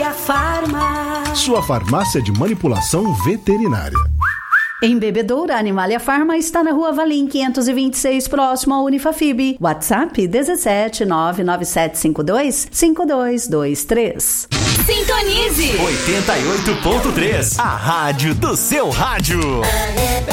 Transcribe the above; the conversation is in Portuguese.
Animalia Farma. Sua farmácia de manipulação veterinária. Em Bebedouro, a Animalia Farma está na Rua Valim 526, próximo ao Unifafib. WhatsApp 17 99752 5223. Sintonize 88.3, a rádio do seu rádio.